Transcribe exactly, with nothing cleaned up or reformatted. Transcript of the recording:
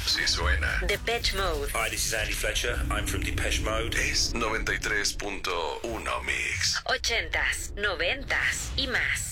si suena. Depeche Mode. Hi, this is Andy Fletcher. I'm from Depeche Mode. Es noventa y tres punto uno Mix. Ochentas, noventas y más.